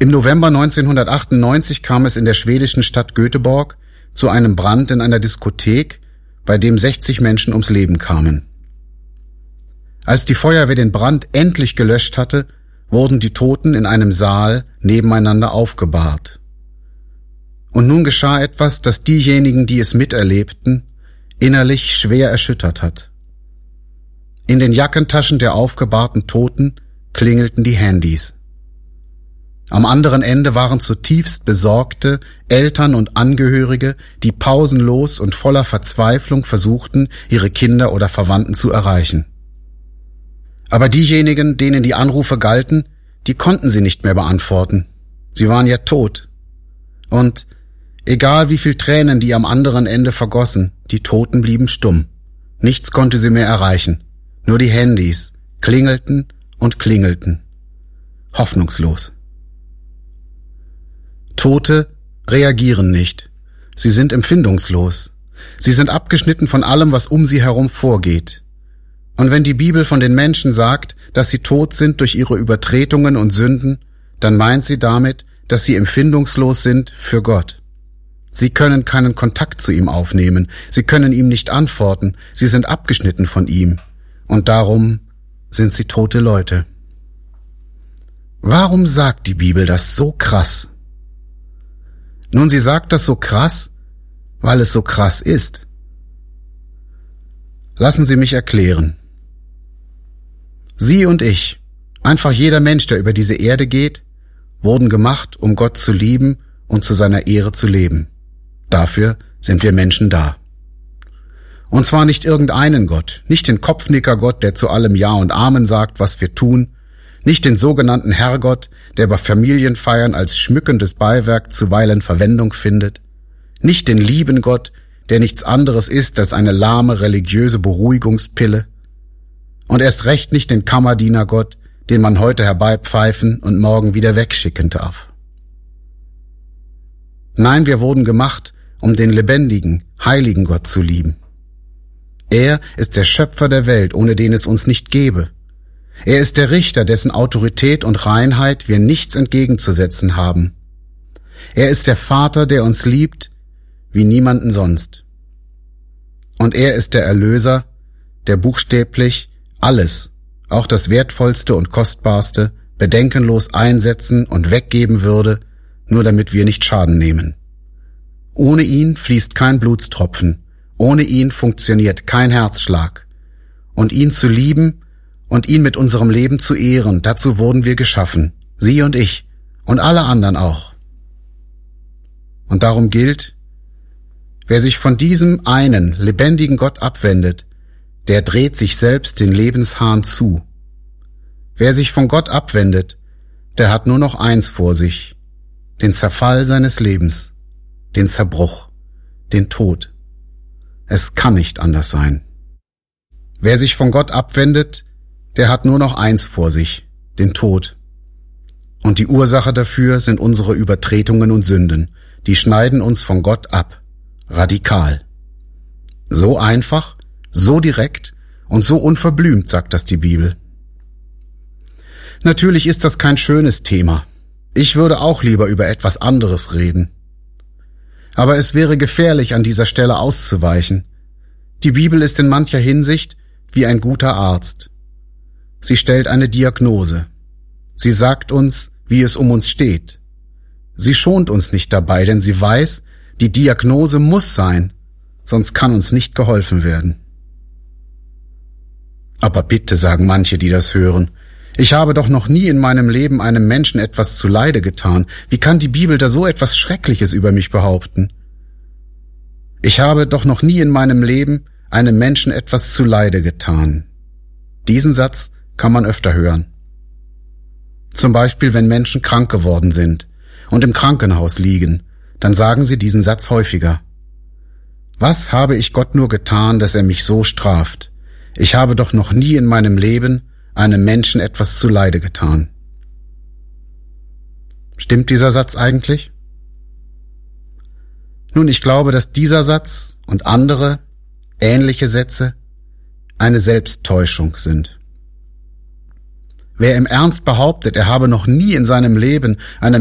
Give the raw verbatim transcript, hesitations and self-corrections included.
Im November neunzehnhundertachtundneunzig kam es in der schwedischen Stadt Göteborg zu einem Brand in einer Diskothek, bei dem sechzig Menschen ums Leben kamen. Als die Feuerwehr den Brand endlich gelöscht hatte, wurden die Toten in einem Saal nebeneinander aufgebahrt. Und nun geschah etwas, das diejenigen, die es miterlebten, innerlich schwer erschüttert hat. In den Jackentaschen der aufgebahrten Toten klingelten die Handys. Am anderen Ende waren zutiefst besorgte Eltern und Angehörige, die pausenlos und voller Verzweiflung versuchten, ihre Kinder oder Verwandten zu erreichen. Aber diejenigen, denen die Anrufe galten, die konnten sie nicht mehr beantworten. Sie waren ja tot. Und egal wie viel Tränen die am anderen Ende vergossen, die Toten blieben stumm. Nichts konnte sie mehr erreichen. Nur die Handys klingelten und klingelten. Hoffnungslos. Tote reagieren nicht. Sie sind empfindungslos. Sie sind abgeschnitten von allem, was um sie herum vorgeht. Und wenn die Bibel von den Menschen sagt, dass sie tot sind durch ihre Übertretungen und Sünden, dann meint sie damit, dass sie empfindungslos sind für Gott. Sie können keinen Kontakt zu ihm aufnehmen. Sie können ihm nicht antworten. Sie sind abgeschnitten von ihm. Und darum sind sie tote Leute. Warum sagt die Bibel das so krass? Nun, sie sagt das so krass, weil es so krass ist. Lassen Sie mich erklären. Sie und ich, einfach jeder Mensch, der über diese Erde geht, wurden gemacht, um Gott zu lieben und zu seiner Ehre zu leben. Dafür sind wir Menschen da. Und zwar nicht irgendeinen Gott, nicht den Kopfnicker-Gott, der zu allem Ja und Amen sagt, was wir tun, nicht den sogenannten Herrgott, der bei Familienfeiern als schmückendes Beiwerk zuweilen Verwendung findet, nicht den lieben Gott, der nichts anderes ist als eine lahme religiöse Beruhigungspille, und erst recht nicht den Kammerdienergott, den man heute herbeipfeifen und morgen wieder wegschicken darf. Nein, wir wurden gemacht, um den lebendigen, heiligen Gott zu lieben. Er ist der Schöpfer der Welt, ohne den es uns nicht gäbe. Er ist der Richter, dessen Autorität und Reinheit wir nichts entgegenzusetzen haben. Er ist der Vater, der uns liebt, wie niemanden sonst. Und er ist der Erlöser, der buchstäblich alles, auch das Wertvollste und Kostbarste, bedenkenlos einsetzen und weggeben würde, nur damit wir nicht Schaden nehmen. Ohne ihn fließt kein Blutstropfen, ohne ihn funktioniert kein Herzschlag. Und ihn zu lieben und ihn mit unserem Leben zu ehren, dazu wurden wir geschaffen, Sie und ich und alle anderen auch. Und darum gilt, wer sich von diesem einen lebendigen Gott abwendet, der dreht sich selbst den Lebenshahn zu. Wer sich von Gott abwendet, der hat nur noch eins vor sich, den Zerfall seines Lebens, den Zerbruch, den Tod. Es kann nicht anders sein. Wer sich von Gott abwendet, der hat nur noch eins vor sich, den Tod. Und die Ursache dafür sind unsere Übertretungen und Sünden. Die schneiden uns von Gott ab. Radikal. So einfach, so direkt und so unverblümt, sagt das die Bibel. Natürlich ist das kein schönes Thema. Ich würde auch lieber über etwas anderes reden. Aber es wäre gefährlich, an dieser Stelle auszuweichen. Die Bibel ist in mancher Hinsicht wie ein guter Arzt. Sie stellt eine Diagnose. Sie sagt uns, wie es um uns steht. Sie schont uns nicht dabei, denn sie weiß, die Diagnose muss sein, sonst kann uns nicht geholfen werden. Aber bitte, sagen manche, die das hören, ich habe doch noch nie in meinem Leben einem Menschen etwas zuleide getan. Wie kann die Bibel da so etwas Schreckliches über mich behaupten? Ich habe doch noch nie in meinem Leben einem Menschen etwas zuleide getan. Diesen Satz kann man öfter hören. Zum Beispiel, wenn Menschen krank geworden sind und im Krankenhaus liegen, dann sagen sie diesen Satz häufiger. Was habe ich Gott nur getan, dass er mich so straft? Ich habe doch noch nie in meinem Leben einem Menschen etwas zuleide getan. Stimmt dieser Satz eigentlich? Nun, ich glaube, dass dieser Satz und andere ähnliche Sätze eine Selbsttäuschung sind. Wer im Ernst behauptet, er habe noch nie in seinem Leben einem